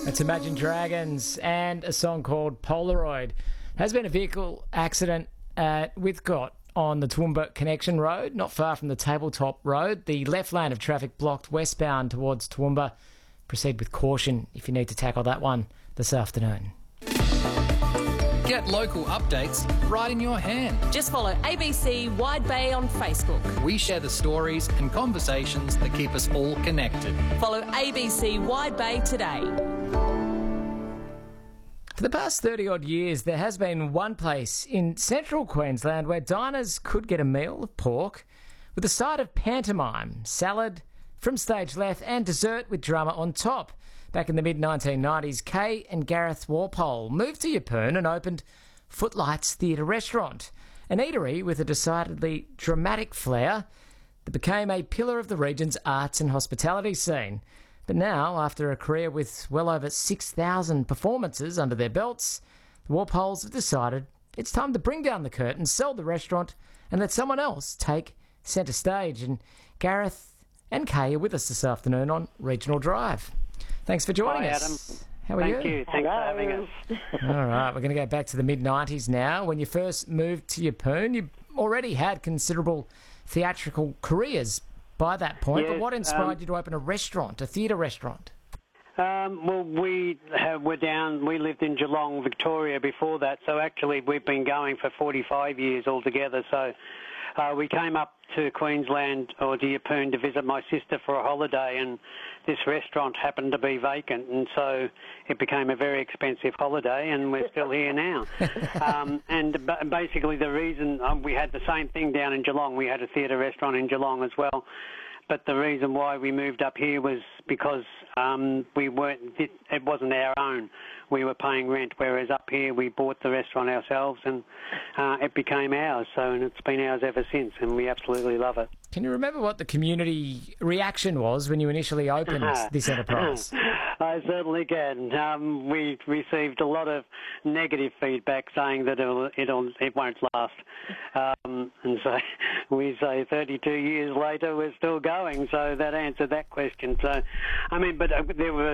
It's Imagine Dragons and a song called Polaroid. Has been a vehicle accident at Whitcott on the Toowoomba Connection Road, not far from the Tabletop Road. The left lane of traffic blocked westbound towards Toowoomba. Proceed with caution if you need to tackle that one this afternoon. Get local updates right in your hand. Just follow ABC Wide Bay on Facebook. We share the stories and conversations that keep us all connected. Follow ABC Wide Bay today. For the past 30-odd years, there has been one place in central Queensland where diners could get a meal of pork with a side of pantomime, salad from stage left and dessert with drama on top. Back in the mid-1990s, Kay and Gareth Walpole moved to Yeppoon and opened Footlights Theatre Restaurant, an eatery with a decidedly dramatic flair that became a pillar of the region's arts and hospitality scene. But now, after a career with well over 6,000 performances under their belts, the Walpoles have decided it's time to bring down the curtain, sell the restaurant, and let someone else take centre stage. And Gareth and Kay are with us this afternoon on Regional Drive. Thanks for joining us. Adam. How are you? Thank you. Thanks for having us. All right, we're going to go back to the mid-90s now. When you first moved to Yeppoon, you already had considerable theatrical careers by that point, Yes, but what inspired you to open a restaurant, a theatre restaurant? Well, we lived in Geelong, Victoria before that, so actually we've been going for 45 years altogether. So we came up to Queensland or to Yeppoon to visit my sister for a holiday, and this restaurant happened to be vacant, and so it became a very expensive holiday, and we're still here now. Basically the reason we had the same thing down in Geelong. We had a theatre restaurant in Geelong as well. But the reason why we moved up here was because it wasn't our own. We were paying rent, whereas up here we bought the restaurant ourselves and it became ours. And it's been ours ever since, and we absolutely love it. Can you remember what the community reaction was when you initially opened this enterprise? I certainly can. We received a lot of negative feedback saying that it won't last. And so we say 32 years later we're still going, so that answered that question. So, but there were